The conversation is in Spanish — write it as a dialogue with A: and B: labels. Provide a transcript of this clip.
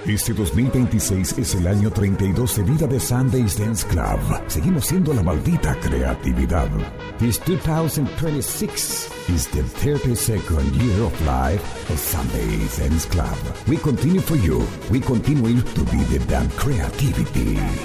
A: Este 2026 es el año 32 de vida de Sundays Dance Club. Seguimos siendo la maldita creatividad. This 2026 is the 32nd year of life of Sundays Dance Club. We continue for you. We continue to be the damn creativity.